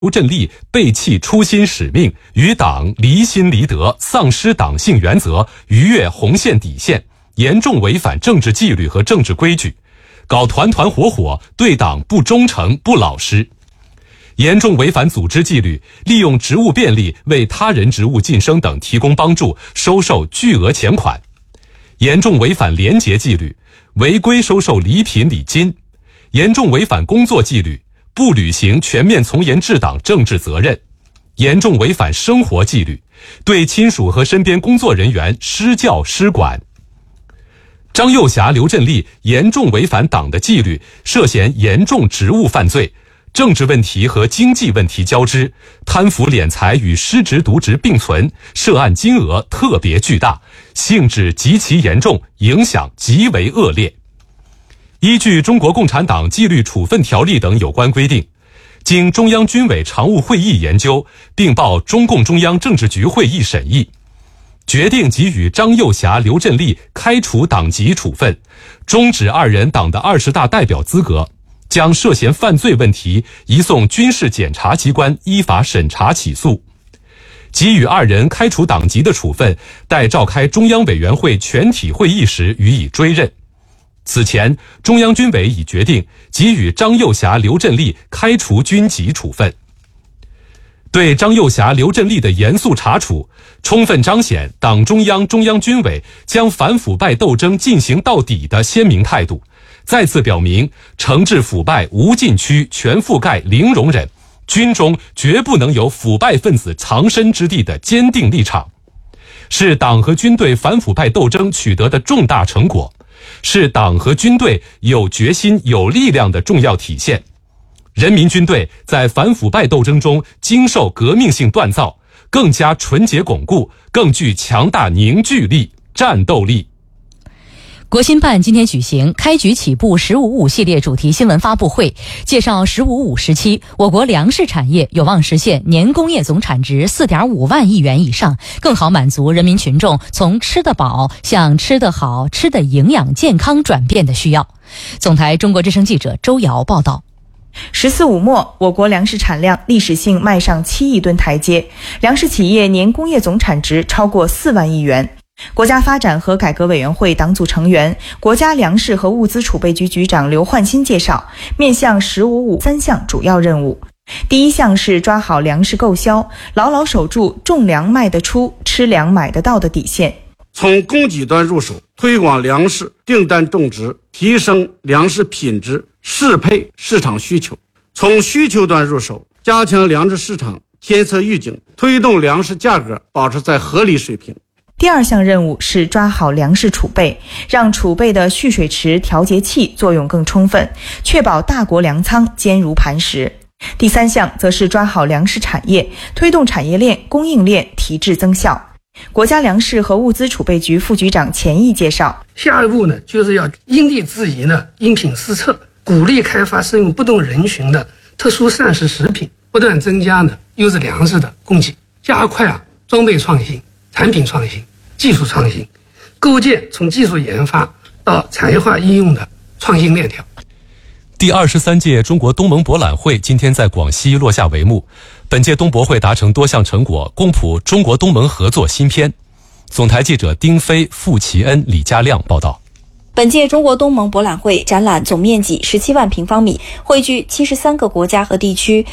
刘振立背弃初心使命，与党离心离德，丧失党性原则，逾越红线底线，严重违反政治纪律和政治规矩，搞团团伙伙，对党不忠诚不老实，严重违反组织纪律，利用职务便利为他人职务晋升等提供帮助，收受巨额钱款，严重违反廉洁纪律，违规收受礼品礼金，严重违反工作纪律，不履行全面从严治党政治责任，严重违反生活纪律，对亲属和身边工作人员施教施管。张幼霞、刘振立严重违反党的纪律，涉嫌严重职务犯罪，政治问题和经济问题交织，贪腐敛财与失职渎职并存，涉案金额特别巨大，性质极其严重，影响极为恶劣。依据《中国共产党纪律处分条例》等有关规定，经中央军委常务会议研究，并报中共中央政治局会议审议，决定给予张幼霞、刘振立开除党籍处分，终止二人党的20大代表资格，将涉嫌犯罪问题移送军事检察机关依法审查起诉。给予二人开除党籍的处分，待召开中央委员会全体会议时予以追认。此前，中央军委已决定给予张幼霞、刘振立开除军籍处分。对张幼霞、刘振立的严肃查处，充分彰显党中央、中央军委将反腐败斗争进行到底的鲜明态度，再次表明惩治腐败无禁区、全覆盖、零容忍，军中绝不能有腐败分子藏身之地的坚定立场，是党和军队反腐败斗争取得的重大成果，是党和军队有决心、有力量的重要体现。人民军队在反腐败斗争中经受革命性锻造，更加纯洁巩固，更具强大凝聚力、战斗力。 国新办今天举行开局起步“15+5”系列主题新闻发布会，介绍“15+5”时期我国粮食产业有望实现年工业总产值4.5万亿元以上，更好满足人民群众从吃得饱向吃得好、吃得营养健康转变的需要。总台中国之声记者周瑶报道。 “14+5”末，我国粮食产量历史性迈上7亿吨台阶，粮食企业年工业总产值超过4万亿元。国家发展和改革委员会党组成员、国家粮食和物资储备局局长刘焕新介绍，面向“15+5”3项主要任务。第一项是抓好粮食购销，牢牢守住种粮卖得出、吃粮买得到的底线。 从供给端入手，推广粮食订单种植，提升粮食品质，适配市场需求；从需求端入手，加强粮食市场监测预警，推动粮食价格保持在合理水平。 第二项任务是抓好粮食储备，让储备的蓄水池、调节器作用更充分，确保大国粮仓坚如磐石。第三项则是抓好粮食产业，推动产业链、供应链提质增效。国家粮食和物资储备局副局长钱毅介绍， 下一步呢，就是要因地制宜呢，因品施策，鼓励开发适用不同人群的特殊膳食食品，不断增加呢优质粮食的供给，加快装备创新、产品创新、技术创新，构建从技术研发到产业化应用的创新链条。 第23届中国东盟博览会今天在广西落下帷幕。本届东博会达成多项成果，共谱中国东盟合作新篇。总台记者丁飞、傅奇恩、李家亮报道。 本届中国东盟博览会展览总面积17万平方米，汇聚73个国家和地区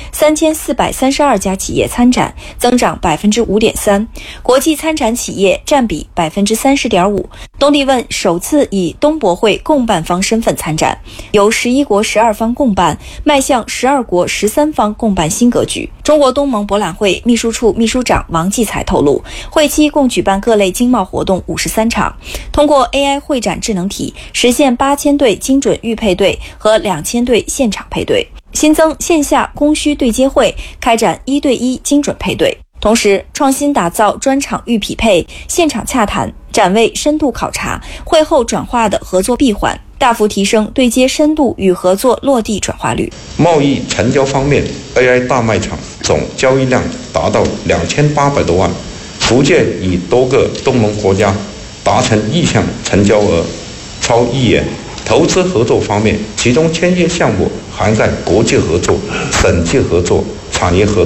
，3432家企业参展，增长5.3%，国际参展企业占比30.5%。东帝汶首次以东博会共办方身份参展，由11国12方共办，迈向12国13方共办新格局。中国东盟博览会秘书处秘书长王继才透露，会期共举办各类经贸活动53场，通过 AI 会展智能体实现8000对精准预配对和2000对现场配对，新增线下供需对接会，开展1对1精准配对。同时，创新打造专场预匹配、现场洽谈、展位深度考察、会后转化的合作闭环，大幅提升对接深度与合作落地转化率。 贸易成交方面 ，AI 大卖场总交易量达到2800多万，福建与多个东盟国家达成意向成交额超1亿元。投资合作方面，其中签约项目涵盖国际合作、省际合作、 产业合